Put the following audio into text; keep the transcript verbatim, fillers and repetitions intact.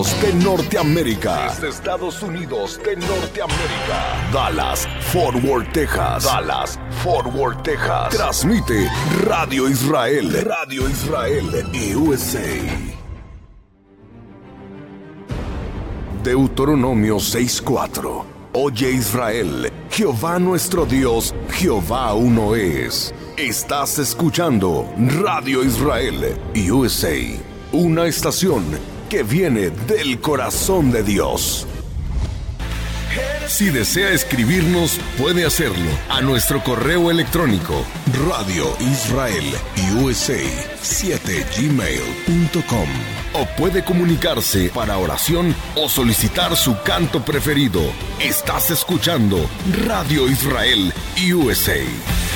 de Norteamérica. Desde Estados Unidos de Norteamérica. Dallas, Fort Worth, Texas. Dallas, Fort Worth, Texas. Transmite Radio Israel. Radio Israel U S A. Deuteronomio seis cuatro. Oye Israel, Jehová nuestro Dios, Jehová uno es. Estás escuchando Radio Israel U S A, una estación que viene del corazón de Dios. Si desea escribirnos, puede hacerlo a nuestro correo electrónico radioisraelusa siete gmail punto com, o puede comunicarse para oración o solicitar su canto preferido. Estás escuchando Radio Israel U S A.